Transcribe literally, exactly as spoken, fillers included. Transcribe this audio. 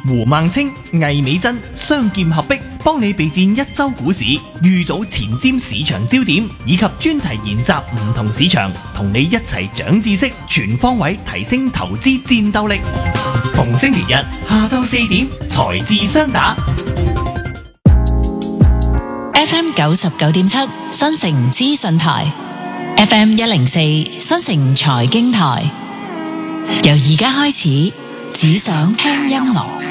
胡孟青、魏美珍雙劍合璧，幫你備戰一周股市，預早前瞻市場焦點，以及專題研習唔同市場，同你一齊長知識，全方位提升投資戰鬥力。逢星期日下晝四點，財智雙打。 F M 九十九點七新城資訊台 ，F M 一零四新城財經台。由而家開始，只想聽音樂。